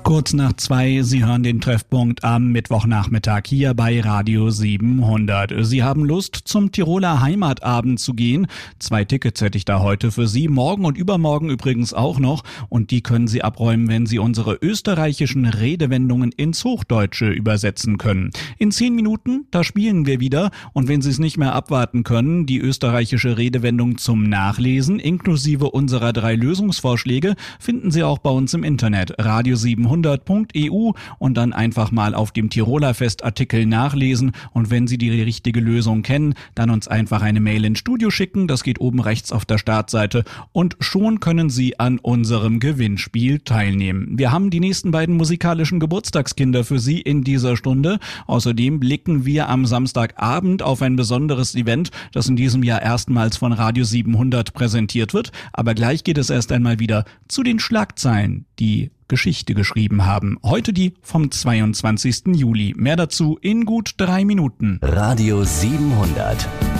Kurz nach 2, Sie hören den Treffpunkt am Mittwochnachmittag hier bei Radio 700. Sie haben Lust, zum Tiroler Heimatabend zu gehen? 2 Tickets hätte ich da heute für Sie, morgen und übermorgen übrigens auch noch. Und die können Sie abräumen, wenn Sie unsere österreichischen Redewendungen ins Hochdeutsche übersetzen können. In 10 Minuten, da spielen wir wieder. Und wenn Sie es nicht mehr abwarten können, die österreichische Redewendung zum Nachlesen, inklusive unserer 3 Lösungsvorschläge, finden Sie auch bei uns im Internet. Radio700.eu und dann einfach mal auf dem Tiroler Festartikel nachlesen und wenn Sie die richtige Lösung kennen, dann uns einfach eine Mail ins Studio schicken, das geht oben rechts auf der Startseite und schon können Sie an unserem Gewinnspiel teilnehmen. Wir haben die nächsten beiden musikalischen Geburtstagskinder für Sie in dieser Stunde. Außerdem blicken wir am Samstagabend auf ein besonderes Event, das in diesem Jahr erstmals von Radio 700 präsentiert wird, aber gleich geht es erst einmal wieder zu den Schlagzeilen, die Geschichte geschrieben haben. Heute die vom 22. Juli. Mehr dazu in gut 3 Minuten. Radio 700.